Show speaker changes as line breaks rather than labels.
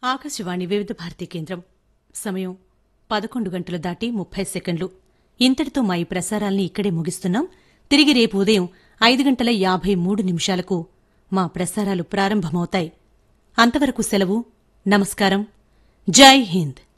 ఆకాశవాణి వివిధ భారతీ కేంద్రం సమయం 11 గంటలు దాటి 30 సెకండ్లు. ఇంతటితో మా ఈ ప్రసారాల్ని ఇక్కడే ముగిస్తున్నాం. తిరిగి రేపు ఉదయం 5:53 మా ప్రసారాలు ప్రారంభమవుతాయి. అంతవరకు సెలవు. నమస్కారం. జై హింద్.